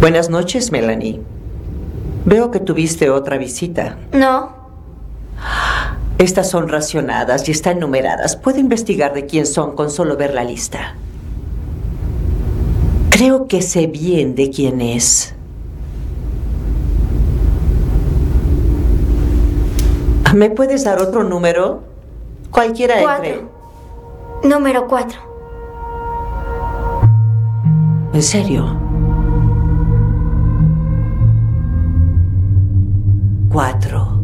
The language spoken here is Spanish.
Buenas noches, Melanie. Veo que tuviste otra visita. No. Estas son racionadas y están numeradas. Puedo investigar de quién son con solo ver la lista. Creo que sé bien de quién es. ¿Me puedes dar otro número? Cualquiera 4. entre... Número 4. ¿En serio? 4.